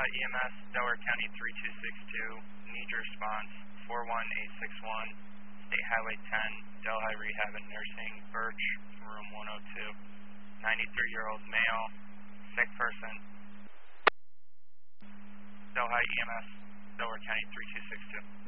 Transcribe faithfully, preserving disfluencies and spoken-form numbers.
E M S, Delaware County three two six two, need your response, four one eight six one, State Highway ten, Delhi Rehab and Nursing, Birch, room one oh two, ninety-three-year-old male, sick person. Delhi E M S, Delaware County three two six two.